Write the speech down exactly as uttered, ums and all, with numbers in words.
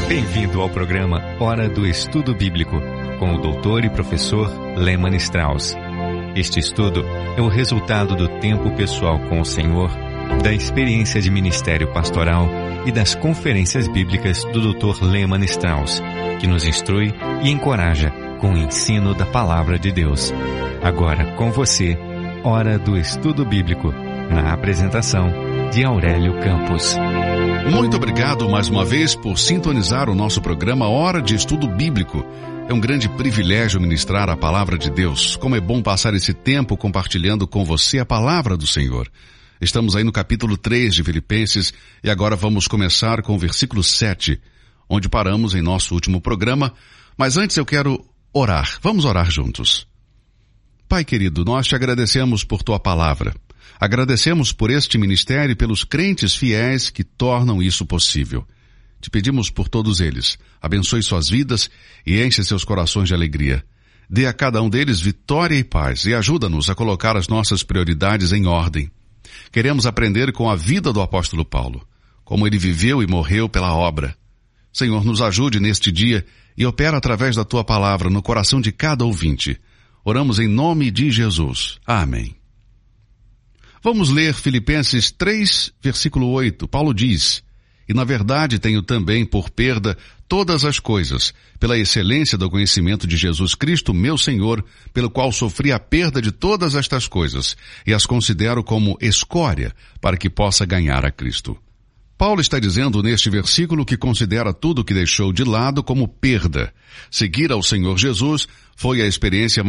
Bem-vindo ao programa Hora do Estudo Bíblico, com o doutor e professor Lehmann Strauss. Este estudo é o resultado do tempo pessoal com o Senhor, da experiência de ministério pastoral e das conferências bíblicas do doutor Lehmann Strauss, que nos instrui e encoraja com o ensino da Palavra de Deus. Agora com você, Hora do Estudo Bíblico, na apresentação de Aurélio Campos. Muito obrigado mais uma vez por sintonizar o nosso programa Hora de Estudo Bíblico. É um grande privilégio ministrar a Palavra de Deus. Como é bom passar esse tempo compartilhando com você a Palavra do Senhor. Estamos aí no capítulo três de Filipenses e agora vamos começar com o versículo sete, onde paramos em nosso último programa. Mas antes eu quero orar. Vamos orar juntos. Pai querido, nós te agradecemos por tua palavra. Agradecemos por este ministério e pelos crentes fiéis que tornam isso possível. Te pedimos por todos eles. Abençoe suas vidas e enche seus corações de alegria. Dê a cada um deles vitória e paz e ajuda-nos a colocar as nossas prioridades em ordem. Queremos aprender com a vida do apóstolo Paulo, como ele viveu e morreu pela obra. Senhor, nos ajude neste dia e opera através da tua palavra no coração de cada ouvinte. Oramos em nome de Jesus. Amém. Vamos ler Filipenses três, versículo oito. Paulo diz: E na verdade tenho também por perda todas as coisas, pela excelência do conhecimento de Jesus Cristo, meu Senhor, pelo qual sofri a perda de todas estas coisas, e as considero como escória, para que possa ganhar a Cristo. Paulo está dizendo neste versículo que considera tudo o que deixou de lado como perda. Seguir ao Senhor Jesus foi a experiência mais